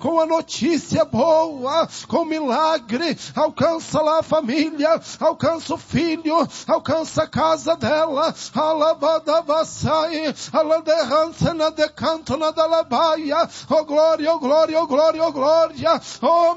com a notícia boa, com o milagre. Alcança lá a família, alcança o filho, alcança a casa dela. Alabada vassai, aladerrança na decanto na dalabaia. Oh glória, oh glória, oh glória, oh glória. Oh